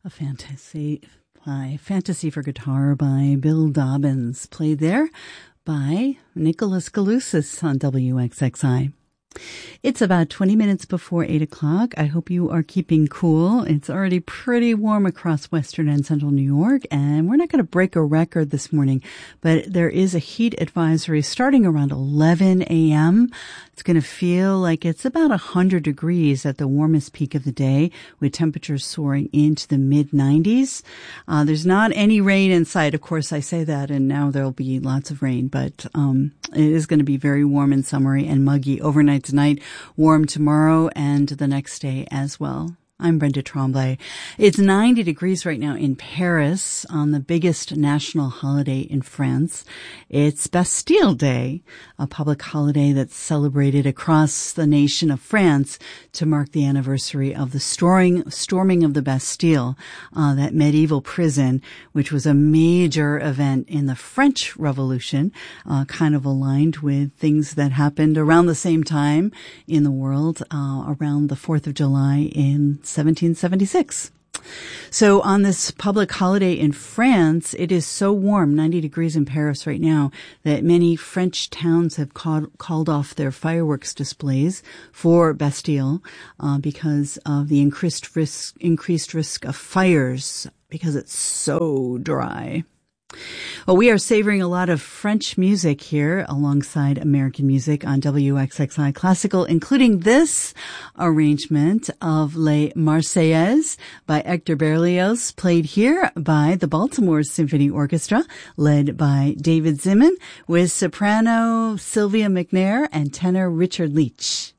A Fantasy for Guitar by Bill Dobbins, played there by Nicholas Galusis on WXXI. It's about 20 minutes before 8 o'clock. I hope you are keeping cool. It's already pretty warm across western and central New York, and we're not going to break a record this morning, but there is a heat advisory starting around 11 a.m. It's going to feel like it's about 100 degrees at the warmest peak of the day, with temperatures soaring into the mid-90s. There's not any rain in sight. Of course, I say that, and now there'll be lots of rain, but it is going to be very warm and summery and muggy overnight tonight, warm tomorrow and the next day as well. I'm Brenda Tremblay. It's 90 degrees right now in Paris on the biggest national holiday in France. It's Bastille Day, a public holiday that's celebrated across the nation of France to mark the anniversary of the storming of the Bastille, that medieval prison, which was a major event in the French Revolution, kind of aligned with things that happened around the same time in the world, around the 4th of July in 1776. So on this public holiday in France, it is so warm, 90 degrees in Paris right now, that many French towns have called off their fireworks displays for Bastille because of the increased risk of fires because it's so dry. Well, we are savoring a lot of French music here alongside American music on WXXI Classical, including this arrangement of Les Marseillaises by Hector Berlioz, played here by the Baltimore Symphony Orchestra, led by David Zimin, with soprano Sylvia McNair and tenor Richard Leach.